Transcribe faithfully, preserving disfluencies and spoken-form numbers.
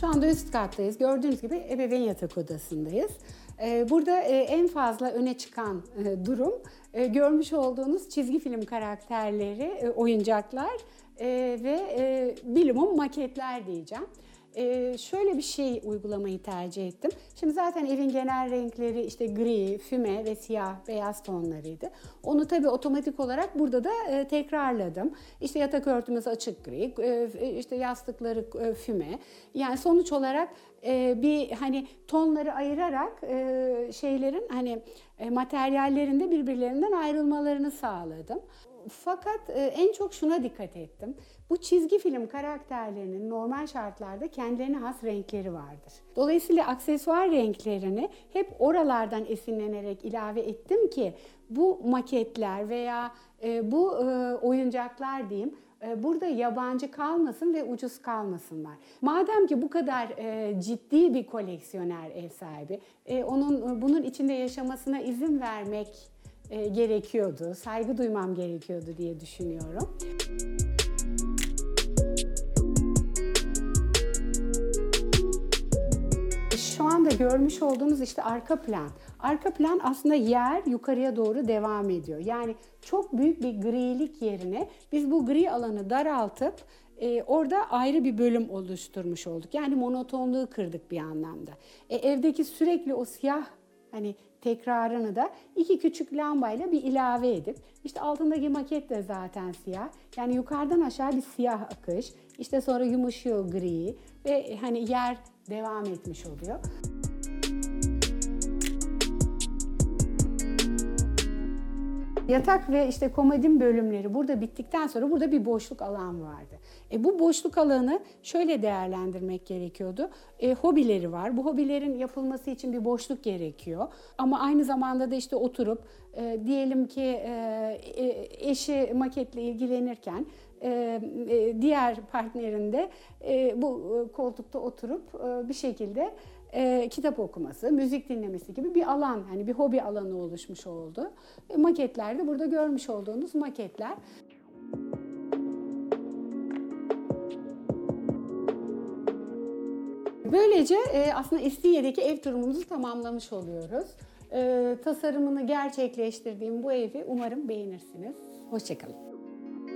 Şu anda üst kattayız. Gördüğünüz gibi ebeveyn yatak odasındayız. Burada en fazla öne çıkan durum görmüş olduğunuz çizgi film karakterleri, oyuncaklar ve bilimum maketler diyeceğim. Ee, şöyle bir şey uygulamayı tercih ettim. Şimdi zaten evin genel renkleri işte gri, füme ve siyah, beyaz tonlarıydı. Onu tabii otomatik olarak burada da e, tekrarladım. İşte yatak örtümüz açık gri, e, işte yastıkları e, füme. Yani sonuç olarak e, bir hani tonları ayırarak e, şeylerin hani e, materyallerinde birbirlerinden ayrılmalarını sağladım. Fakat en çok şuna dikkat ettim. Bu çizgi film karakterlerinin normal şartlarda kendilerine has renkleri vardır. Dolayısıyla aksesuar renklerini hep oralardan esinlenerek ilave ettim ki bu maketler veya bu oyuncaklar diyeyim burada yabancı kalmasın ve ucuz kalmasınlar. Madem ki bu kadar ciddi bir koleksiyoner ev sahibi, onun bunun içinde yaşamasına izin vermek gerekiyordu, saygı duymam gerekiyordu diye düşünüyorum. Şu anda görmüş olduğunuz işte arka plan. Arka plan aslında yer yukarıya doğru devam ediyor. Yani çok büyük bir grilik yerine biz bu gri alanı daraltıp e, orada ayrı bir bölüm oluşturmuş olduk. Yani monotonluğu kırdık bir anlamda. E, evdeki sürekli o siyah hani tekrarını da iki küçük lambayla bir ilave edip işte altındaki maket de zaten siyah. Yani yukarıdan aşağı bir siyah akış. İşte sonra yumuşuyor gri ve hani yer devam etmiş oluyor. Yatak ve işte komodin bölümleri burada bittikten sonra burada bir boşluk alan vardı. E bu boşluk alanı şöyle değerlendirmek gerekiyordu. E, hobileri var. Bu hobilerin yapılması için bir boşluk gerekiyor. Ama aynı zamanda da işte oturup e, diyelim ki e, eşi maketle ilgilenirken e, e, diğer partnerin de e, bu koltukta oturup e, bir şekilde E, kitap okuması, müzik dinlemesi gibi bir alan, hani bir hobi alanı oluşmuş oldu. E, maketler de burada görmüş olduğunuz maketler. Böylece e, aslında İstiye'deki ev turumuzu tamamlamış oluyoruz. E, tasarımını gerçekleştirdiğim bu evi umarım beğenirsiniz. Hoşça kalın.